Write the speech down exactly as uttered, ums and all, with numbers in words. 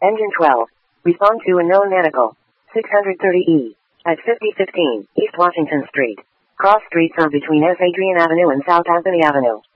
Engine twelve. Respond to unknown medical. six thirty E. At fifty fifteen East Washington Street. Cross streets are between S. Adrian Avenue and South Anthony Avenue.